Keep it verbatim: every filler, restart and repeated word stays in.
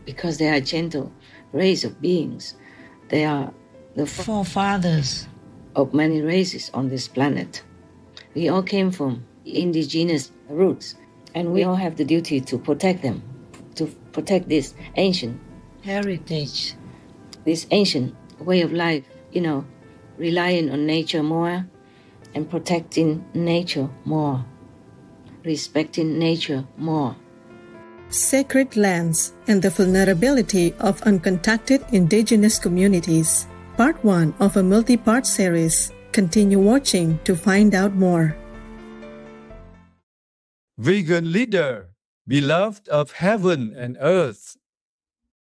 because they are gentle race of beings. They are the forefathers of many races on this planet. We all came from indigenous roots, and we all have the duty to protect them, to protect this ancient heritage, this ancient way of life, you know, relying on nature more and protecting nature more, respecting nature more. Sacred lands and the vulnerability of uncontacted indigenous communities. Part one of a multi-part series. Continue watching to find out more. Vegan leader, beloved of heaven and earth,